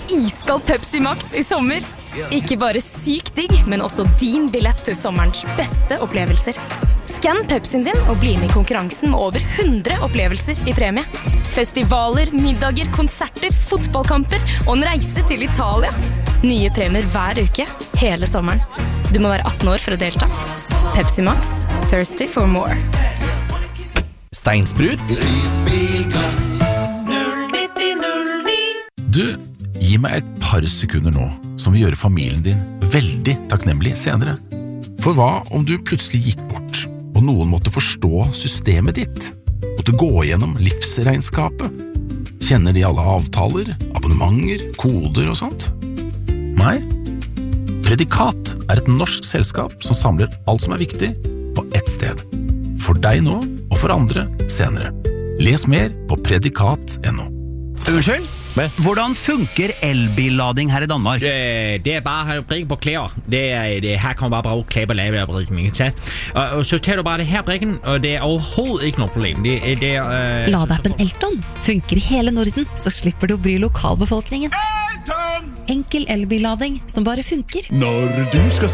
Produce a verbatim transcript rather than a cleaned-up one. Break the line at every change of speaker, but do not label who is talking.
iskald Pepsi Max i sommer. Ikke bare sykt digg, men også din billett til sommerens beste opplevelser. Skann Pepsin din og bli med i konkurransen med over hundre opplevelser i premie. Festivaler, middager, konserter, fotballkamper og en reise til Italia. Nye premier hver uke, hele sommeren. Du må være atten år for å delta. Pepsi Max, thirsty for more.
Steinsprut.
Risbilglass.
Du, gi meg et par sekunder nå, som vil gjøre familien din veldig takknemlig senere. For hva om du plutselig gikk bort, og noen måtte forstå systemet ditt? Måtte gå gjennom livsregnskapet? Kjenner de alle avtaler, abonnementer, koder og sånt? Nei? Predikat er et norsk selskap som samler alt som er viktig på ett sted. For deg nå, og for andre senere. Les mer på predikat punktum no.
Unnskyld? Hvordan funker elbillading her i Danmark?
Det, det er bare at brikke på klæder. Det er, det, her kan man bare bruge klæder og lave af brikken. Og, og så tager du bare det her brikken, og det er overhovedet ikke noget problem. Det, det er, øh,
Ladeappen Elton funker i hele Norden, så slipper du å bry lokalbefolkningen. Elton! Enkel elbillading som bare funker.
Når du skal